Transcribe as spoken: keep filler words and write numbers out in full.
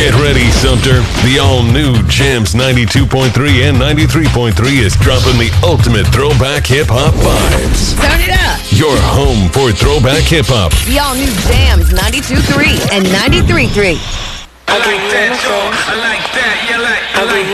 Get ready, Sumter. The all-new Jams ninety-two point three and ninety-three point three is dropping the ultimate throwback hip-hop vibes. Turn it up. Your home for throwback hip-hop. The all-new Jams ninety-two point three and ninety-three point three. I like that, I like that, you like, I like